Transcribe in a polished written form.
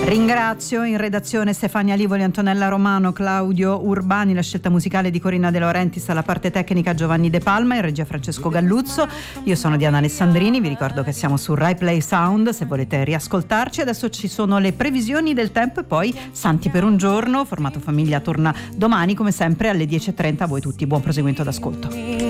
Ringrazio in redazione Stefania Livoli, Antonella Romano, Claudio Urbani, la scelta musicale di Corinna De Laurentiis, alla parte tecnica Giovanni De Palma, in regia Francesco Galluzzo. Io sono Diana Alessandrini, vi ricordo che siamo su Rai Play Sound se volete riascoltarci. Adesso ci sono le previsioni del tempo e poi Santi per un giorno. Formato Famiglia torna domani come sempre alle 10:30. A voi tutti buon proseguimento d'ascolto.